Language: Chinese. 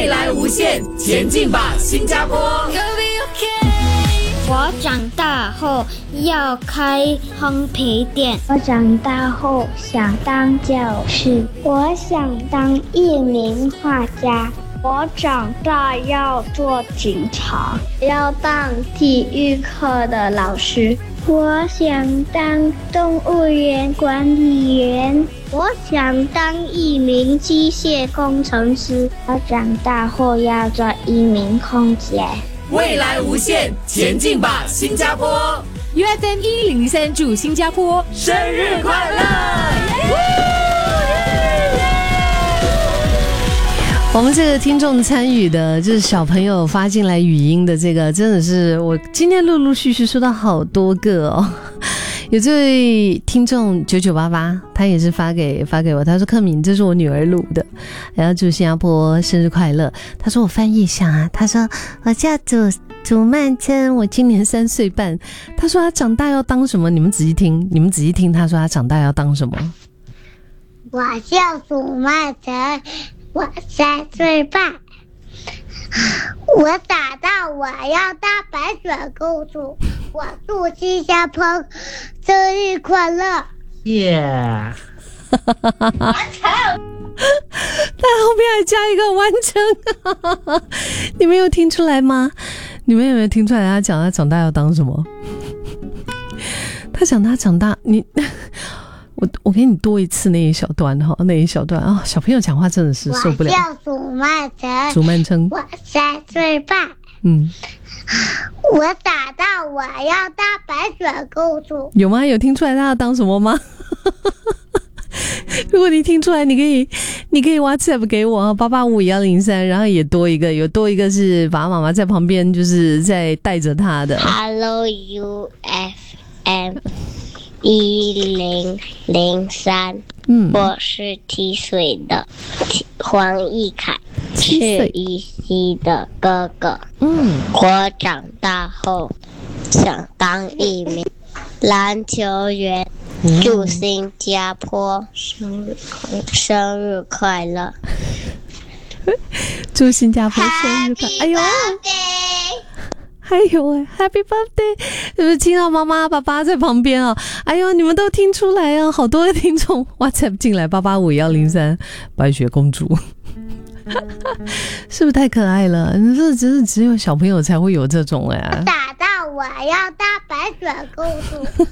未来无限，前进吧，新加坡！ 我长大后要开烘焙店。 我长大后想当教师。 我想当一名画家。 我长大要做警察， 要当体育课的老师。 我想当动物园管理员。 我想当一名机械工程师。 我长大后要做一名空姐。 未来无限，前进吧，新加坡 ！UFM 1003祝新加坡生日快乐！ 我们这个听众参与的，就是小朋友发进来语音的这个，真的是我今天陆陆续续收到好多个哦。有这位听众9988，他也是发给我，他说克敏，这是我女儿录的，然后祝新加坡生日快乐。他说我翻译一下啊，他说我叫祖曼琛，我今年3岁半。他说他长大要当什么？你们仔细听，他说他长大要当什么？ 我叫祖曼琛，我3岁半。我长大我要当白雪公主。我祝新加坡生日快乐！ 耶！完成。他后面还加一个完成，你们有听出来吗？你们有没有听出来他讲他长大要当什么？他讲他长大，我给你多一次那一小段哈，啊，小朋友讲话真的是受不了。 我叫祖曼琛，我3岁半。我长大我要当白雪公主。 有吗？有听出来他要当什么吗？如果你听出来，你可以 WhatsApp 给我885103，然后也多一个是爸爸妈妈在旁边就是在带着他的。 Hello UFM 1003，我是7岁的黄奕凯，是依稀的哥哥。我长大后想当一名篮球员。祝新加坡生日快乐！ 祝新加坡生日快乐！哎呦，还有Happy Birthday！ 是不是听到妈妈爸爸在旁边啊？哎呦，你们都听出来啊！好多的听众 WhatsApp 进来885103，白雪公主。是不是太可爱了？这真是只有小朋友才会有这种长大我要当白雪公主。